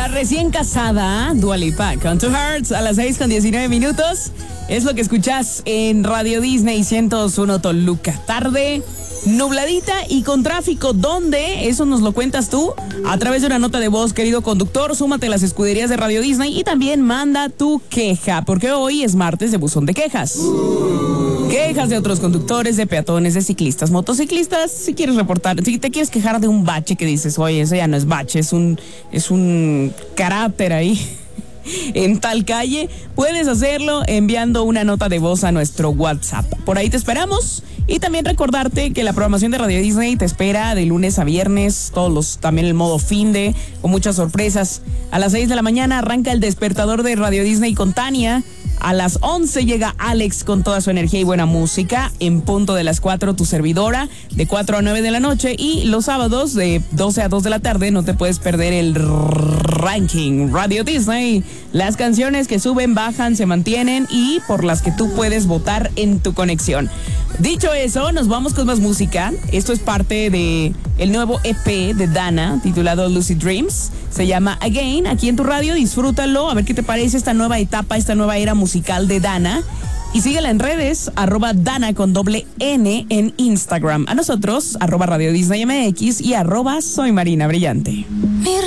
La recién casada Dua Lipa con Two Hearts a las 6:19. Es lo que escuchas en Radio Disney 101 Toluca. Tarde nubladita y con tráfico. ¿Dónde? Eso nos lo cuentas tú a través de una nota de voz, querido conductor. Súmate a las escuderías de Radio Disney y también manda tu queja, porque hoy es martes de buzón de quejas. Quejas de otros conductores, de peatones, de ciclistas, motociclistas. Si quieres reportar, si te quieres quejar de un bache que dices, oye, ese ya no es bache, es un carácter ahí en tal calle, puedes hacerlo enviando una nota de voz a nuestro WhatsApp. Por ahí te esperamos. Y también recordarte que la programación de Radio Disney te espera de lunes a viernes, también el modo finde, con muchas sorpresas. A las 6 de la mañana arranca el despertador de Radio Disney con Tania. A las 11 llega Alex con toda su energía y buena música. En punto de las 4, tu servidora, de 4 a 9 de la noche. Y los sábados, de 12 a 2 de la tarde, no te puedes perder el ranking Radio Disney. Las canciones que suben, bajan, se mantienen y por las que tú puedes votar en tu conexión. Dicho eso, nos vamos con más música. Esto es parte de el nuevo EP de Dana, titulado Lucid Dreams. Se llama Again, aquí en tu radio. Disfrútalo, a ver qué te parece esta nueva etapa, esta nueva era musical de Dana. Y síguela en redes, @Dana con @N en Instagram. A nosotros, @Radio Disney MX y @Soy Marina Brillante.